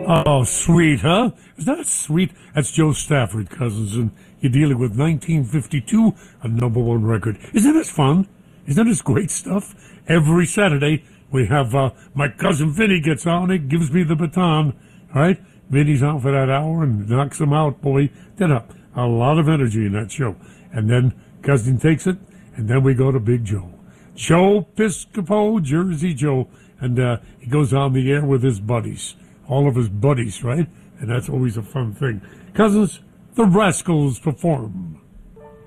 Oh, sweet, huh? Is that sweet? That's Joe Stafford, cousins, and you're dealing with 1952, a #1 record. Isn't this fun? Isn't this great stuff? Every Saturday, we have my cousin Vinny gets on, it gives me the baton, all right? Vinny's on for that hour and knocks him out, boy. Then a lot of energy in that show. And then cousin takes it, and then we go to Big Joe. Joe Piscopo, Jersey Joe, and he goes on the air with his buddies. All of his buddies, right? And that's always a fun thing. Cousins, the Rascals perform.